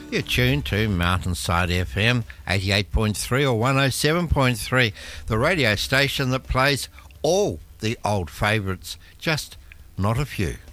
You're tuned to Mountainside FM 88.3 or 107.3, the radio station that plays all the old favourites, just not a few.